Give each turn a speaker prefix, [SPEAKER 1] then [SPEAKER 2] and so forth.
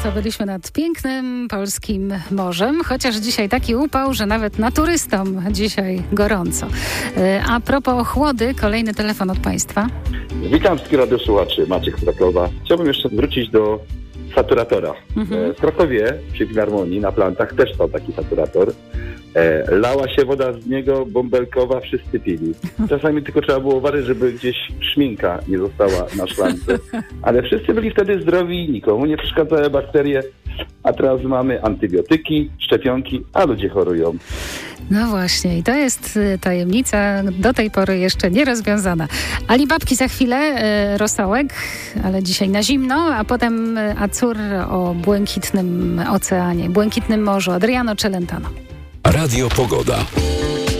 [SPEAKER 1] Państwa, byliśmy nad pięknym polskim morzem, chociaż dzisiaj taki upał, że nawet na turystom dzisiaj gorąco. A propos chłody, kolejny telefon od Państwa.
[SPEAKER 2] Witam wszystkich radiosłuchaczy, Maciek z Krakowa. Chciałbym jeszcze wrócić do saturatora. W Krakowie przy Filharmonii na plantach też stał taki saturator. Lała się woda z niego, bąbelkowa, wszyscy pili. Czasami tylko trzeba było uważać, żeby gdzieś szminka nie została na szklance. Ale wszyscy byli wtedy zdrowi, nikomu nie przeszkadzały bakterie. A teraz mamy antybiotyki, szczepionki, a ludzie chorują.
[SPEAKER 1] No właśnie, i to jest tajemnica do tej pory jeszcze nierozwiązana. Alibabki za chwilę, rosołek, ale dzisiaj na zimno, a potem Acur o błękitnym oceanie, błękitnym morzu. Adriano Celentano.
[SPEAKER 3] Radio Pogoda.